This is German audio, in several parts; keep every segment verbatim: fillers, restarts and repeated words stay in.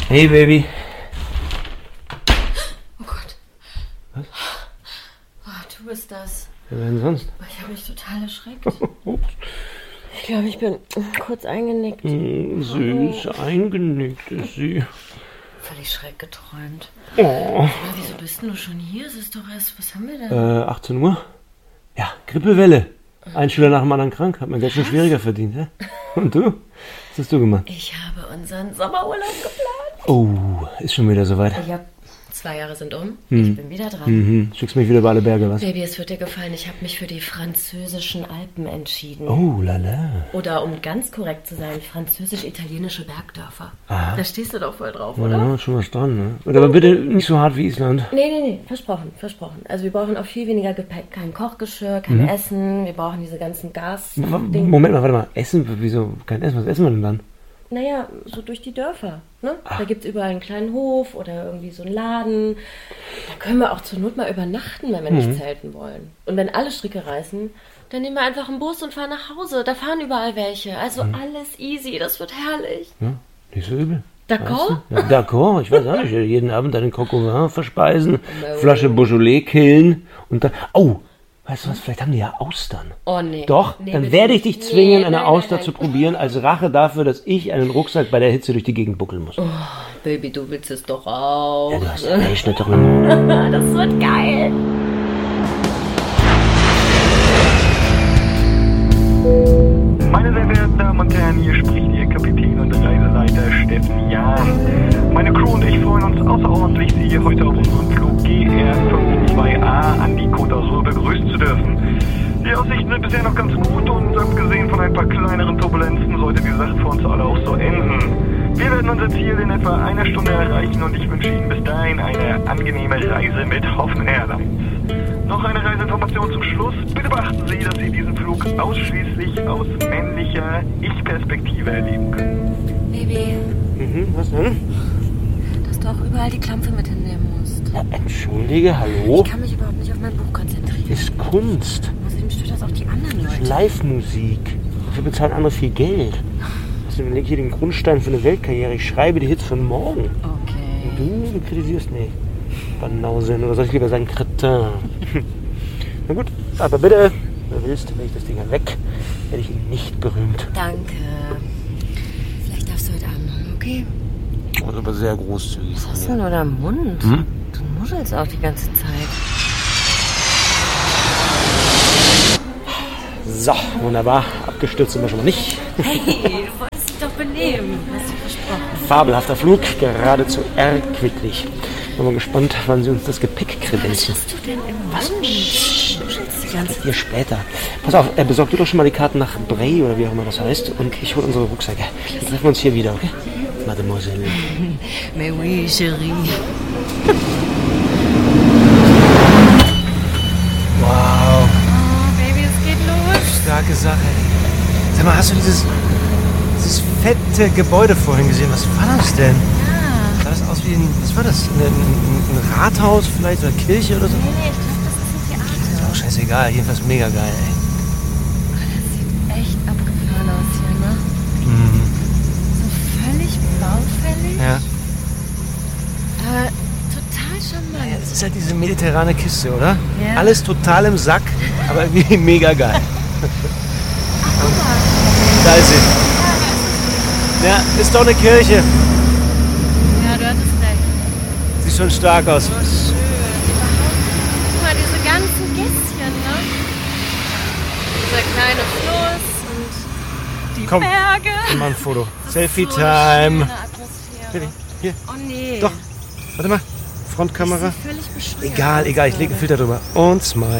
Hey, Baby. Oh Gott. Was? Oh, du bist das. Wer denn sonst? Ich habe mich total erschreckt. Ich glaube, ich bin kurz eingenickt. Mm, süß, oh. Eingenickt ist sie. Völlig schreck geträumt. Oh. Aber wieso bist du schon hier? Es ist doch erst, was haben wir denn? Äh, achtzehn Uhr? Ja, Grippewelle. Ein Schüler nach dem anderen krank. Hat man Geld schon schwieriger verdient, hä? Und du? Was hast du gemacht? Ich habe unseren Sommerurlaub geplant. Oh, ist schon wieder soweit. Ja, zwei Jahre sind um. Hm. Ich bin wieder dran. Mhm. Schickst mich wieder über alle Berge, was? Baby, es wird dir gefallen. Ich habe mich für die französischen Alpen entschieden. Oh, lala. Oder um ganz korrekt zu sein, französisch-italienische Bergdörfer. Aha. Da stehst du doch voll drauf, oder? Ja, schon was dran, ne? Und aber bitte nicht so hart wie Island. Nee, nee, nee. Versprochen, versprochen. Also wir brauchen auch viel weniger Gepäck. Kein Kochgeschirr, kein mhm. Essen. Wir brauchen diese ganzen gas -Dinge. Moment mal, warte mal. Essen? Wieso kein Essen? Was essen wir denn dann? Naja, so durch die Dörfer. Ne? Da gibt es überall einen kleinen Hof oder irgendwie so einen Laden. Da können wir auch zur Not mal übernachten, wenn wir mhm. nicht zelten wollen. Und wenn alle Stricke reißen, dann nehmen wir einfach einen Bus und fahren nach Hause. Da fahren überall welche. Also mhm. alles easy, das wird herrlich. Ja, nicht so übel. D'accord? Ja, d'accord, ich weiß auch nicht. Jeden Abend einen Coq au vin verspeisen, no. Flasche Beaujolais killen und dann... Oh! Weißt du was, vielleicht haben die ja Austern. Oh nee. Doch, nee, dann werde ich dich zwingen, nee, eine nein, Auster nein, nein. zu probieren, als Rache dafür, dass ich einen Rucksack bei der Hitze durch die Gegend buckeln muss. Oh, Baby, du willst es doch auch. Ja, du hast ja echt nicht drin. Das wird geil. Meine sehr verehrten Damen und Herren, hier spricht Ihr Kapitän und Reiseleiter Steffen Jahn. Meine Crew und ich freuen uns außerordentlich, Sie heute auf unserem Flug G R zwölf A an die Côte d'Azur begrüßen zu dürfen. Die Aussichten sind bisher noch ganz gut und abgesehen von ein paar kleineren Turbulenzen sollte die Sache für uns alle auch so enden. Wir werden unser Ziel in etwa einer Stunde erreichen und ich wünsche Ihnen bis dahin eine angenehme Reise mit Hoffmann Airlines. Noch eine Reiseinformation zum Schluss. Bitte beachten Sie, dass Sie diesen Flug ausschließlich aus männlicher Ich-Perspektive erleben können. Baby. Mhm, was denn? Dass du auch überall die Klampfe mit hinnehmen musst. Ja, entschuldige, hallo? Ich kann mich überhaupt nicht auf mein Buch konzentrieren. Ist Kunst. Außerdem stört das auch die anderen Leute. Live-Musik. Dafür bezahlen andere viel Geld. Außerdem lege ich hier den Grundstein für eine Weltkarriere. Ich schreibe die Hits von morgen. Okay. Und du, du kritisierst nicht. Banausen, oder soll ich lieber sagen Kretin? Na gut, aber bitte, wenn du willst, wenn ich das Ding weg, werde ich ihn nicht berühmt. Danke. Vielleicht darfst du heute Abend noch, okay? Das ist aber sehr großzügig. Was hast du denn oder im Mund? Hm? Du nuschelst auch die ganze Zeit. So, wunderbar. Abgestürzt sind wir schon mal nicht. Hey, du wolltest dich doch benehmen. Hast du versprochen. Fabelhafter Flug, geradezu erquicklich. Bin mal gespannt, wann sie uns das Gepäck kredenzen. Was hast du denn im Was? Mund? Du nuschelst die ganze Zeit. Hier später. Pass auf, äh, besorg du doch schon mal die Karten nach Bray oder wie auch immer das heißt. Und ich hole unsere Rucksäcke. Dann treffen wir uns hier wieder, okay? Mademoiselle. Mais oui, chérie. Wow. Oh, Baby, es geht los. Starke Sache. Sag mal, hast du dieses, dieses fette Gebäude vorhin gesehen? Was war das denn? Ja. Sah das aus wie ein, was war das? Ein, ein, ein Rathaus vielleicht oder Kirche oder so? Nee, nee, ich glaube, das ist ein Theater. Ist auch scheißegal, jedenfalls mega geil, ey. Oh, das sieht echt abgefahren aus hier, ne? Mhm. So völlig baufällig. Ja. Aber total charmant. Ja, das ist halt diese mediterrane Kiste, oder? Ja. Alles total im Sack, aber irgendwie mega geil. Ach, guck mal. Da ist sie. Ja, ist doch eine Kirche. Ja, du hattest recht. Sieht schon stark aus. Oh, schön. Überhaupt. Guck mal, diese ganzen Gässchen, ne? Dieser kleine Fluss und die Komm, Berge. wir machen ein Foto. Selfie-Time. So eine Atmosphäre. Hier. Oh nee. Doch. Warte mal. Frontkamera. Das sieht völlig bescheuert Egal, aus egal. Ich lege einen Filter drüber. Und smile.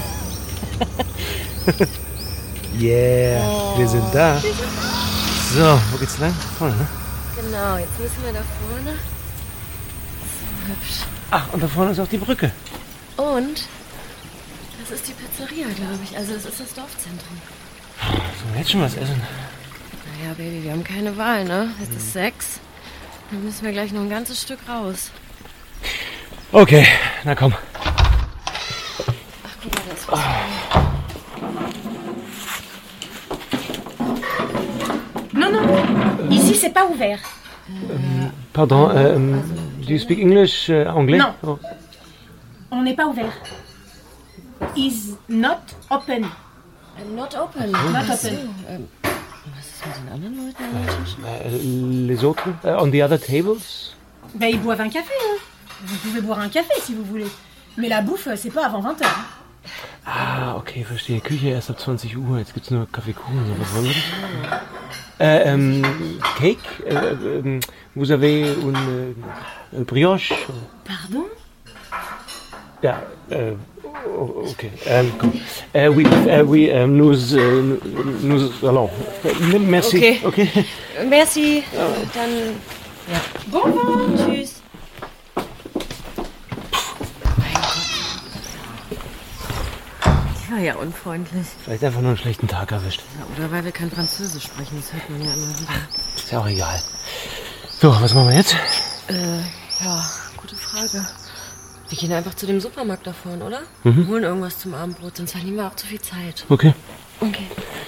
Yeah. Oh. Wir sind da. So, wo geht's lang? Vorne, ne? Genau, jetzt müssen wir da vorne. So hübsch. Ach, und da vorne ist auch die Brücke. Und das ist die Pizzeria, glaube ich. Also das ist das Dorfzentrum. Sollen wir jetzt schon was essen? Naja, Baby, wir haben keine Wahl, ne? Es ist sechs. Dann müssen wir gleich noch ein ganzes Stück raus. Okay, na komm. Ach, guck mal, da ist was. Oh. Non, non, ici c'est pas ouvert. Äh, Pardon, euh, do you speak English, euh, anglais? Non. Oh. On n'est pas ouvert. Is not open. I'm not open. Not Ach so, open. ähm, was ist mit den anderen Leuten an dem Tisch? Euh, les autres? Uh, on the other tables? Ben, ils boivent un café. Hein. Vous pouvez boire un café si vous voulez. Mais la bouffe, c'est pas avant vingt heures. Ah, okay, verstehe. Küche erst ab zwanzig Uhr, jetzt gibt's nur Kaffeekuchen. So, was wollen wir das? Äh, ähm, Cake? Äh, ähm, vous avez une euh, brioche? Pardon? Ja, äh, oh, okay. Ähm, komm. Äh, oui, äh, oui, euh, nous, euh, nous allons. Äh, merci. Okay. Okay. Merci. Dann, ja. Bonjour. Tschüss. Die war ja unfreundlich. Vielleicht einfach nur einen schlechten Tag erwischt. Ja, oder weil wir kein Französisch sprechen, das hört man ja immer wieder. Ist ja auch egal. So, was machen wir jetzt? Äh, ja, gute Frage. Wir gehen einfach zu dem Supermarkt da vorne, oder? Mhm. Holen irgendwas zum Abendbrot, sonst verlieren wir auch zu viel Zeit. Okay. Okay.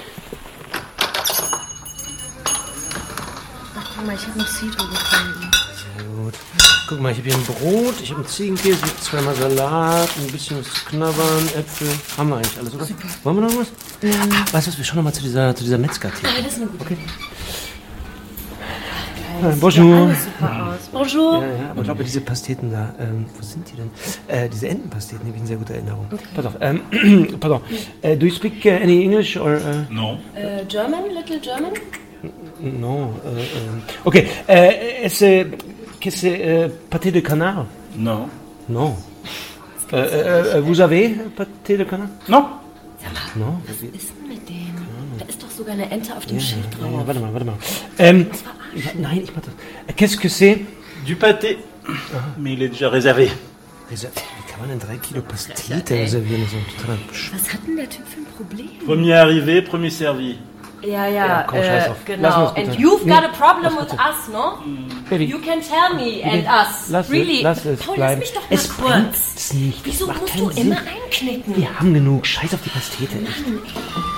Ach, guck mal, ich habe noch Citro gefunden. Sehr gut. Guck mal, ich habe hier ein Brot, ich habe einen Ziegenkäse, ich habe zweimal Salat, ein bisschen was zu knabbern, Äpfel. Haben wir eigentlich alles, oder? Super. Wollen wir noch was? Mhm. Weißt du was, wir schauen noch mal zu dieser, zu dieser Metzger-Theke. Ah, das ist eine gute Okay. Idee. Ja, bonjour. Alles super aus. Bonjour. Ja, ja, aber ich glaube, diese Pasteten da, ähm, wo sind die denn? Äh, diese Entenpasteten, die habe ich in sehr guter Erinnerung. Okay. Pass auf, ähm, pardon. Uh, do you speak uh, any English or... Uh, Non. Äh, German, little German? no. Uh, um, okay, uh, est-ce que c'est uh, pâté de canard? Non. Non. Uh, uh, uh, vous avez pâté de canard? Non. Non. Was ist denn mit dem? Da ist doch sogar eine Ente auf dem Ja, Schild ja, drauf. ja, warte mal, warte mal. Ähm, ja, nein, ich mach das. Äh, Qu'est-ce que c'est? Du pâté. Mais il est déjà réservé. Reser- Wie kann man denn drei Kilo Pastete reservieren? Das ist doch total besch- Was hat denn der Typ für ein Problem? Premier arrivé, premier servi. Ja, ja, Ja, komm, scheiß äh, drauf. Lass genau. uns bitte. And you've Nee, got a problem lass with bitte. us, no? Baby, You can tell me and us. lass, really? es, lass es Paul, bleiben. lass mich doch mal Es kurz. bringt es nicht. Wieso Das macht musst keinen du Sinn. immer einknicken? Wir haben genug. Scheiß auf die Pastete. Echt. Mann, ey.